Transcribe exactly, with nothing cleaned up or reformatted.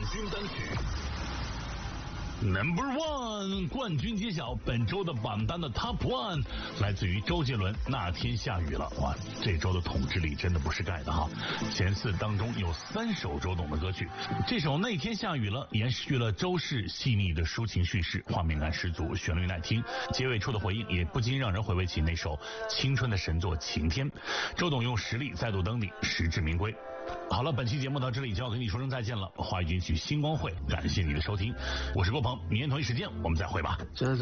军单曲。Number one 冠军揭晓，本周的榜单的 Top One 来自于周杰伦《那天下雨了》。哇，这周的统治力真的不是盖的哈！前四当中有三首周董的歌曲，这首《那天下雨了》延续了周氏细腻的抒情叙事，画面感十足，旋律耐听，结尾处的回应也不禁让人回味起那首青春的神作《晴天》。周董用实力再度登顶，实至名归。好了，本期节目到这里就要跟你说声再见了。华语金曲星光会，感谢你的收听，我是郭鹏，明天同一时间我们再会吧。